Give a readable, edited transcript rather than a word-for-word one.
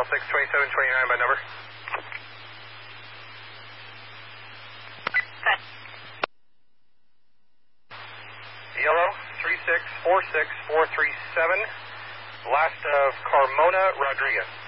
2729 by number. Yellow, 3646437, last of Carmona Rodriguez.